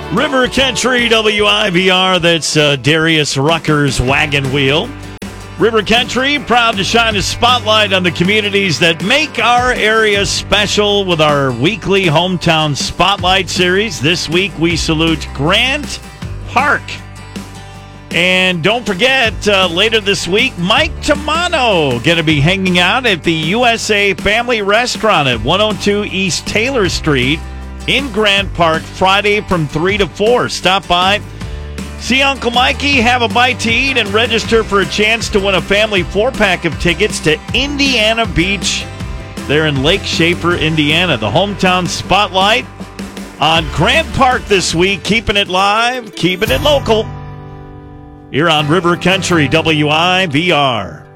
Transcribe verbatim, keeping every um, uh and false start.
River Country W I V R, that's uh, Darius Rucker's wagon wheel. River Country, proud to shine a spotlight on the communities that make our area special with our weekly Hometown Spotlight series. This week we salute Grant Park. And don't forget, uh, later this week, Mike Tamano going to be hanging out at the U S A Family Restaurant at one oh two East Taylor Street in Grant Park, Friday from three to four. Stop by, see Uncle Mikey, have a bite to eat, and register for a chance to win a family four-pack of tickets to Indiana Beach there in Lake Schaefer, Indiana. The Hometown Spotlight on Grant Park this week, keeping it live, keeping it local. Here on River Country W I V R.